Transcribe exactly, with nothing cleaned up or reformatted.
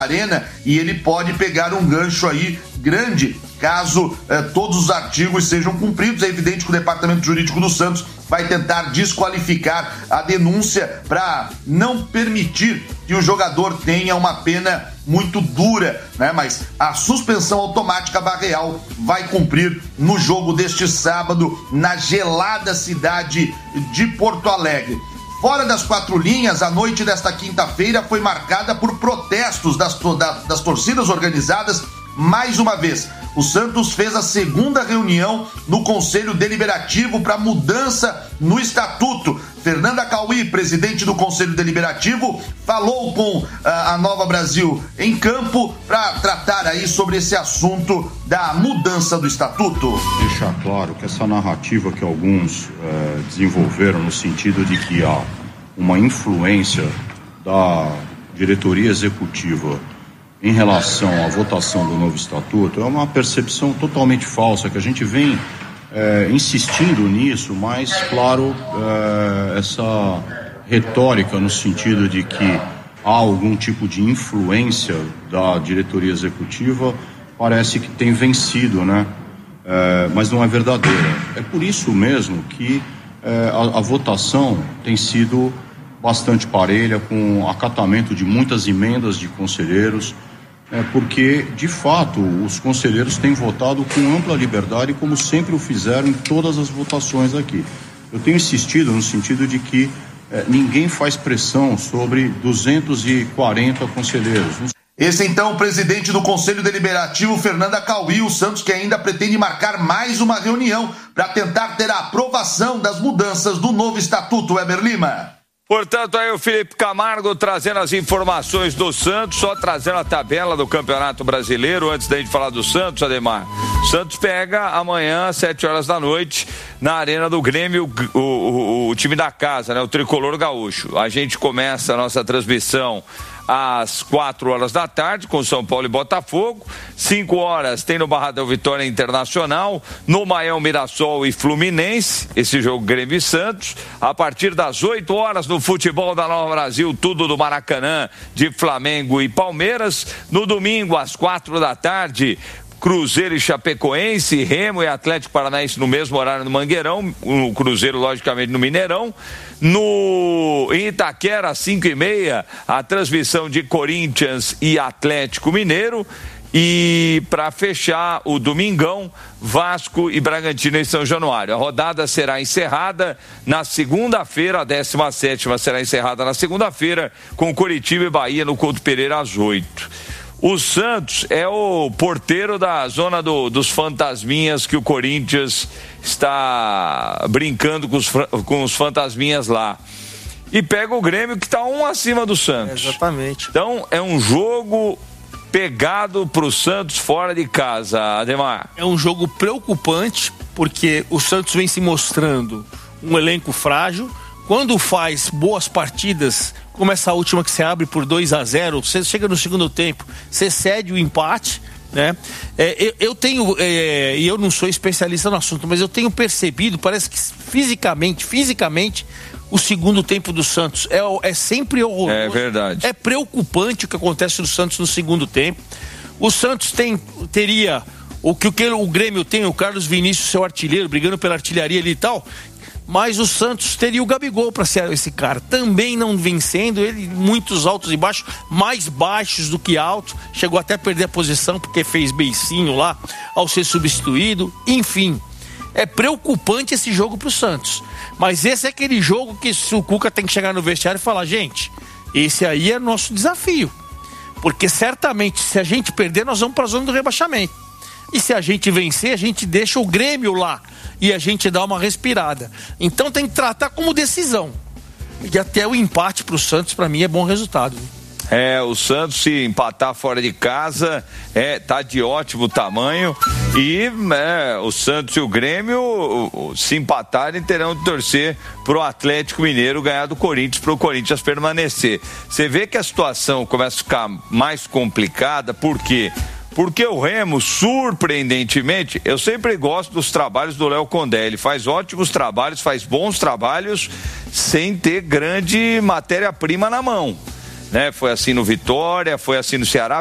Arena e ele pode pegar um gancho aí grande caso eh, todos os artigos sejam cumpridos. É evidente que o Departamento Jurídico do Santos vai tentar desqualificar a denúncia para não permitir que o jogador tenha uma pena muito dura, né? Mas a suspensão automática Barreal vai cumprir no jogo deste sábado na gelada cidade de Porto Alegre. Fora das quatro linhas, a noite desta quinta-feira foi marcada por protestos das, das torcidas organizadas. Mais uma vez, o Santos fez a segunda reunião no Conselho Deliberativo para mudança no Estatuto. Fernanda Cauí, presidente do Conselho Deliberativo, falou com uh, a Nova Brasil em campo para tratar aí sobre esse assunto da mudança do Estatuto. Deixar claro que essa narrativa que alguns uh, desenvolveram no sentido de que há uma influência da diretoria executiva em relação à votação do novo estatuto é uma percepção totalmente falsa, que a gente vem é, insistindo nisso, mas, claro, é, essa retórica no sentido de que há algum tipo de influência da diretoria executiva parece que tem vencido, né? É, mas não é verdadeira. É por isso mesmo que é, a, a votação tem sido bastante parelha, com acatamento de muitas emendas de conselheiros, É porque, de fato, os conselheiros têm votado com ampla liberdade, como sempre o fizeram em todas as votações aqui. Eu tenho insistido no sentido de que eh, ninguém faz pressão sobre duzentos e quarenta conselheiros. Esse, então, o presidente do Conselho Deliberativo, Fernanda Cauí, o Santos que ainda pretende marcar mais uma reunião para tentar ter a aprovação das mudanças do novo Estatuto. Weber Lima. Portanto, aí o Felipe Camargo trazendo as informações do Santos, só trazendo a tabela do Campeonato Brasileiro, antes da gente falar do Santos, Ademar. O Santos pega amanhã, às sete horas da noite, na Arena do Grêmio, o, o, o time da casa, né, o Tricolor Gaúcho. A gente começa a nossa transmissão às quatro horas da tarde, com São Paulo e Botafogo. cinco horas tem no Barradão Vitória Internacional, no Maião Mirassol e Fluminense, esse jogo Grêmio e Santos. A partir das oito horas no futebol da Nova Brasil, tudo do Maracanã, de Flamengo e Palmeiras. No domingo, às quatro da tarde, Cruzeiro e Chapecoense, Remo e Atlético Paranaense no mesmo horário no Mangueirão, o Cruzeiro logicamente no Mineirão. No em Itaquera, às cinco e meia, a transmissão de Corinthians e Atlético Mineiro. E para fechar o domingão, Vasco e Bragantino em São Januário. A rodada será encerrada na segunda-feira, a décima sétima será encerrada na segunda-feira, com Coritiba e Bahia no Couto Pereira às oito. O Santos é o porteiro da zona do, dos fantasminhas, que o Corinthians está brincando com os, com os fantasminhas lá. E pega o Grêmio, que está um acima do Santos. É, exatamente. Então é um jogo pegado para o Santos fora de casa, Ademar. É um jogo preocupante, porque o Santos vem se mostrando um elenco frágil. Quando faz boas partidas, como essa última que você abre por dois a zero, você chega no segundo tempo, você cede o empate, né? É, eu, eu tenho, é, e eu não sou especialista no assunto, mas eu tenho percebido, parece que fisicamente, fisicamente, o segundo tempo do Santos é, é sempre horroroso. É verdade. É preocupante o que acontece no Santos no segundo tempo. O Santos tem, teria, o que o, que o Grêmio tem, o Carlos Vinícius, seu artilheiro, brigando pela artilharia ali e tal, mas o Santos teria o Gabigol para ser esse cara, também não vencendo, ele muitos altos e baixos, mais baixos do que altos, chegou até a perder a posição porque fez beicinho lá ao ser substituído, enfim, é preocupante esse jogo pro Santos, mas esse é aquele jogo que o Cuca tem que chegar no vestiário e falar, gente, esse aí é nosso desafio, porque certamente se a gente perder nós vamos para a zona do rebaixamento, e se a gente vencer a gente deixa o Grêmio lá e a gente dá uma respirada. Então tem que tratar como decisão. E até o empate pro Santos, para mim, é bom resultado. É, o Santos, se empatar fora de casa, é, tá de ótimo tamanho. E é, o Santos e o Grêmio, se empatarem, terão de torcer pro Atlético Mineiro ganhar do Corinthians, pro Corinthians permanecer. Você vê que a situação começa a ficar mais complicada, por quê? Porque o Remo, surpreendentemente, eu sempre gosto dos trabalhos do Léo Condé, ele faz ótimos trabalhos, faz bons trabalhos, sem ter grande matéria-prima na mão. né? Foi assim no Vitória, foi assim no Ceará.